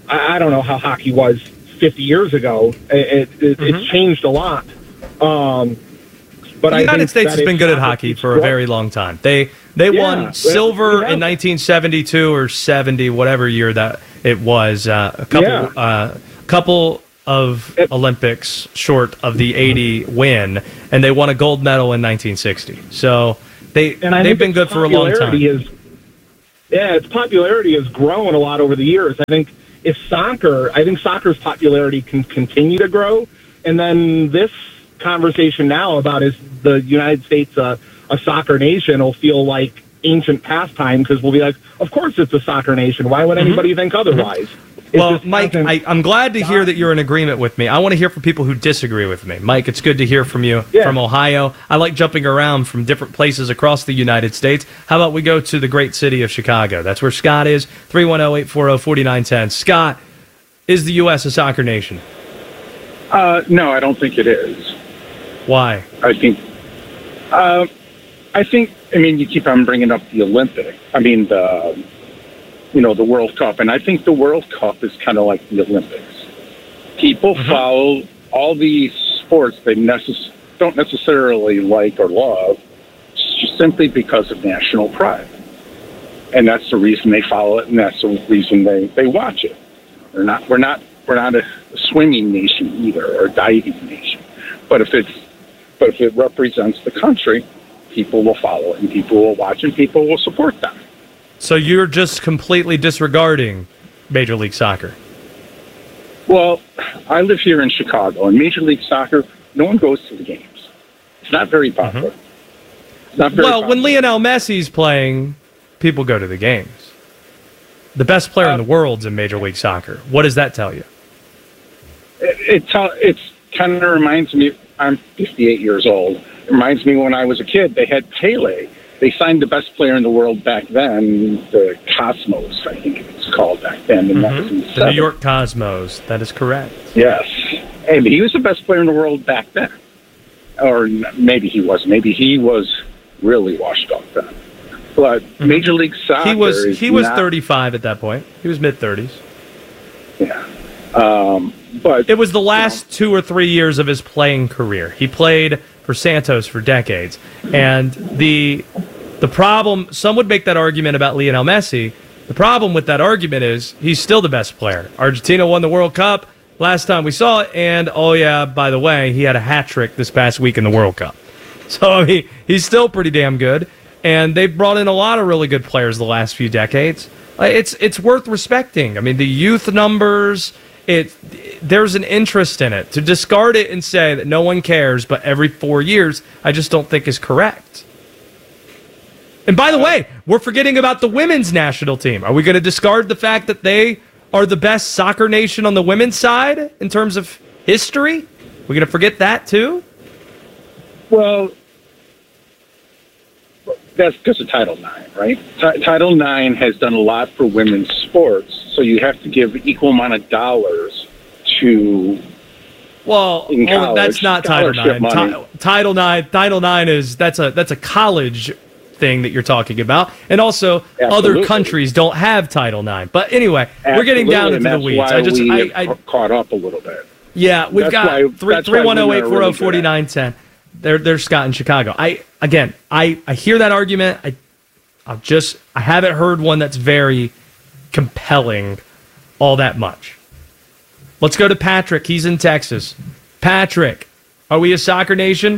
I, I don't know how hockey was fifty years ago. It, it, Mm-hmm. It's changed a lot. Um, but the I United think States that has been it's good at not- hockey for a very long time. They they Yeah, won we- silver we have- in nineteen seventy-two or seventy, whatever year that it was. Uh, a couple Yeah. uh, couple of Olympics short of the eighty win, and they won a gold medal in nineteen sixty. So they And I they've think been its good for a long time. popularity Is, yeah, its popularity has grown a lot over the years. I think if soccer, I think soccer's popularity can continue to grow. And then this conversation now about is the United States a, a soccer nation will feel like ancient pastime because we'll be like, of course it's a soccer nation. Why would anybody Mm-hmm. think otherwise? It Well, just Mike, hasn't- I, I'm glad to hear that you're in agreement with me. I want to hear from people who disagree with me. Mike, it's good to hear from you Yeah. from Ohio. I like jumping around from different places across the United States. How about we go to the great city of Chicago? That's where Scott is. three one zero, eight four zero, four nine one zero. Scott, is the U S a soccer nation? Uh, no, I don't think it is. Why? I think, uh, I think, I mean, you keep on bringing up the Olympic. I mean, the, you know, the World Cup. And I think the World Cup is kind of like the Olympics. People Mm-hmm. follow all these sports they necess- don't necessarily like or love just simply because of national pride. And that's the reason they follow it, and that's the reason they, they watch it. We're not, we're not, we're not a swimming nation either, or a diving nation. But if it's, but if it represents the country, people will follow it, and people will watch, and people will support them. So you're just completely disregarding Major League Soccer? Well, I live here in Chicago, and Major League Soccer, no one goes to the games. It's not very popular. It's not very Well, popular. when Lionel Messi's playing, people go to the games. The best player in the world's in Major League Soccer. What does that tell you? It, it tell- it's kind of reminds me, I'm fifty-eight years old. It reminds me when I was a kid, they had Pele. They signed the best player in the world back then, the Cosmos, I think it was called back then. And that was in the The New seventies. York Cosmos. That is correct. Yes. And he was the best player in the world back then. Or n- maybe he was. Maybe he was really washed up then. But Major League Soccer He was is he was not- thirty-five at that point. He was mid thirties. Yeah. Um, but it was the last two or three years of his playing career. He played for Santos for decades, and the the problem. Some would make that argument about Lionel Messi. The problem with that argument is he's still the best player. Argentina won the World Cup last time we saw it, and oh yeah, by the way, he had a hat trick this past week in the World Cup. So I mean, he's still pretty damn good, and they've brought in a lot of really good players the last few decades. Uh, It's it's worth respecting. I mean, the youth numbers. It there's an interest in it. To discard it and say that no one cares, but every four years, I just don't think is correct. And by the way, we're forgetting about the women's national team. Are we going to discard the fact that they are the best soccer nation on the women's side in terms of history? We're going to forget that too? Well, that's because of Title nine, right? Ti- Title nine has done a lot for women's sports, so you have to give equal amount of dollars to. Well, in well, college, that's not Title scholarship nine. money. Ti- Title nine. Title nine is that's a that's a college thing that you're talking about, and also other Absolutely. countries don't have Title nine. But anyway, we're getting down Absolutely, into and the weeds. that's I why just we I, I have caught up a little bit. yeah, we've That's got why- three that's three why one zero women eight are four zero really good forty nine ten. They're they're Scott in Chicago. I again I I hear that argument. I I just I haven't heard one that's very compelling all that much. Let's go to Patrick. He's in Texas. Patrick, are we a soccer nation?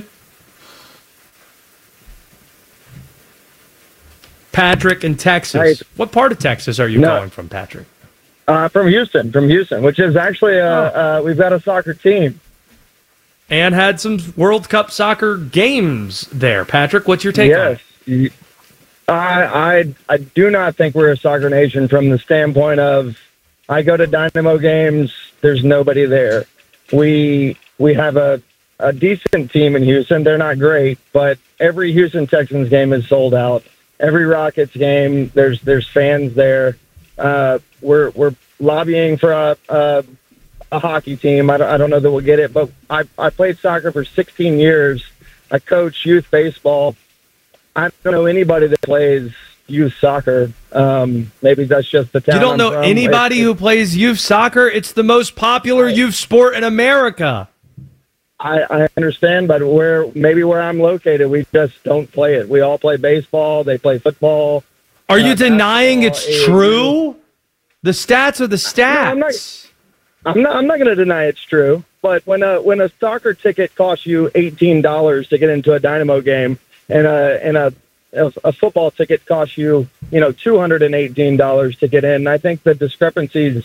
Patrick in Texas. What part of Texas are you No. calling from, Patrick? Uh, from Houston, from Houston, which is actually, uh, uh, we've got a soccer team. And had some World Cup soccer games there. Patrick, what's your take on it? Yes. I, I, I do not think we're a soccer nation from the standpoint of I go to Dynamo games, there's nobody there. We we have a, a decent team in Houston. They're not great, but every Houston Texans game is sold out. Every Rockets game, there's there's fans there. Uh, we're we're lobbying for a, a a hockey team. I don't, I don't know that we'll get it, but I I played soccer for sixteen years. I coach youth baseball. I don't know anybody that plays youth soccer. Um, maybe that's just the town. You don't I'm know from. anybody It- who plays youth soccer? It's the most popular youth sport in America. I, I understand, but where maybe where I'm located, we just don't play it. We all play baseball. They play football. Are you uh, denying it's basketball, true? The stats are the stats. No, I'm not. I'm not. I'm not going to deny it's true. But when a when a soccer ticket costs you eighteen dollars to get into a Dynamo game, and a and a a football ticket costs you, you know, two hundred and eighteen dollars to get in, I think the discrepancies